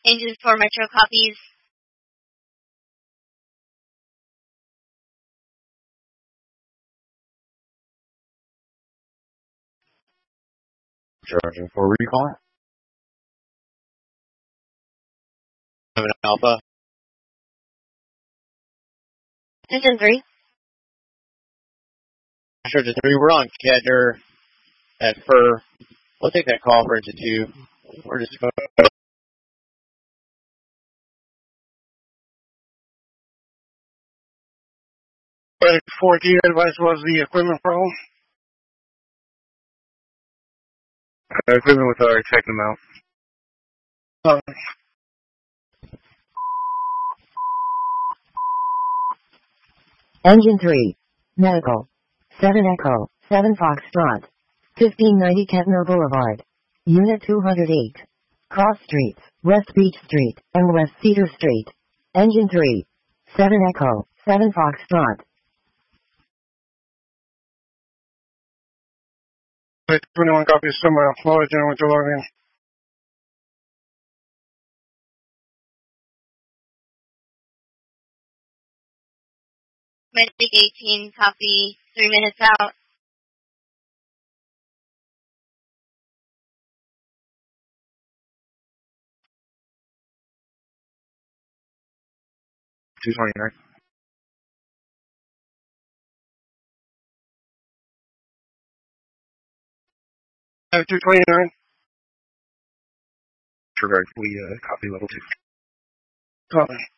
Engine 4 Metro copies. Charging for recall. 7 Alpha. Engine 3. Charging 3, we're on Kettner at Fur. We'll take that call for into 2. We're just going 14 advice was the equipment problem. Equipment was already checking them out. Engine 3. Medical. 7 Echo. 7 Foxtrot. 1590 Kettner Boulevard. Unit 208. Cross Streets, West Beach Street, and West Cedar Street. Engine 3. 7 Echo. 7 Foxtrot. 21 copies somewhere. I'll let you know when to log in. Medic 18, copy. 3 minutes out. $229. $229. Sure, we copy level 2. Copy.